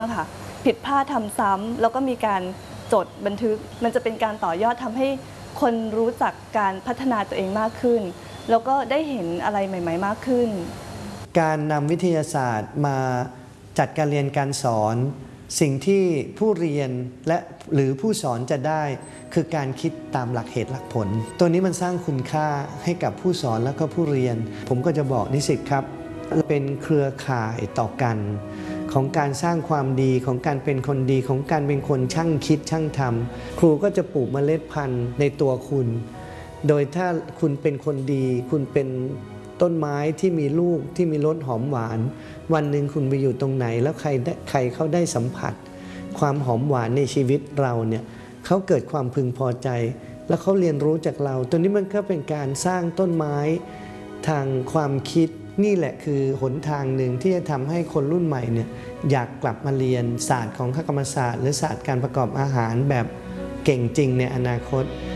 ค่ะผิดพลาดทำซ้ำแล้วก็มีการจดบันทึกมันจะเป็นการต่อยอดทำให้คนรู้จักการพัฒนาตัวเองมากขึ้นแล้วก็ได้เห็นอะไรใหม่ๆมากขึ้นการนำวิทยาศาสตร์มาจัดการเรียนการสอนสิ่งที่ผู้เรียนและหรือผู้สอนจะได้คือการคิดตามหลักเหตุหลักผลตัวนี้มันสร้างคุณค่าให้กับผู้สอนและก็ผู้เรียนผมก็จะบอกนิสิตครับเป็นเครือข่ายต่อกันของการสร้างความดีของการเป็นคนดีของการเป็นคนช่างคิดช่างทำครูก็จะปลูกเมล็ดพันธุ์ในตัวคุณโดยถ้าคุณเป็นคนดีคุณเป็นต้นไม้ที่มีลูกที่มีรสหอมหวานวันหนึ่งคุณไปอยู่ตรงไหนแล้วใครเขาได้สัมผัสความหอมหวานในชีวิตเราเนี่ยเขาเกิดความพึงพอใจแล้วเขาเรียนรู้จากเราตัวนี้มันก็เป็นการสร้างต้นไม้ทางความคิดนี่แหละคือหนทางหนึ่งที่จะทำให้คนรุ่นใหม่เนี่ยอยากกลับมาเรียนศาสตร์ของคกรรมศาสตร์หรือศาสตร์การประกอบอาหารแบบเก่งจริงในอนาคต